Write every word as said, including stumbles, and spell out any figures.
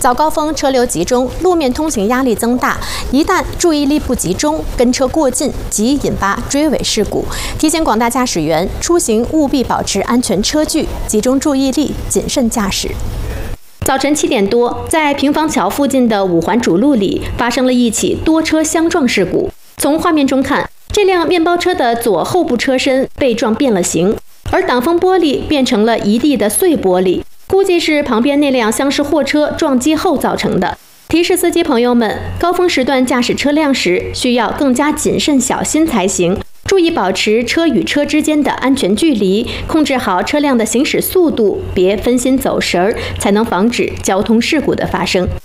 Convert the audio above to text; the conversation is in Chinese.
早高峰车流集中，路面通行压力增大，一旦注意力不集中，跟车过近，即引发追尾事故。提醒广大驾驶员出行务必保持安全车距，集中注意力，谨慎驾驶。早晨七点多，在平房桥附近的五环主路里发生了一起多车相撞事故。从画面中看，这辆面包车的左后部车身被撞变了形，而挡风玻璃变成了一地的碎玻璃，估计是旁边那辆厢式货车撞击后造成的。提示司机朋友们，高峰时段驾驶车辆时需要更加谨慎小心才行。注意保持车与车之间的安全距离，控制好车辆的行驶速度，别分心走神儿，才能防止交通事故的发生。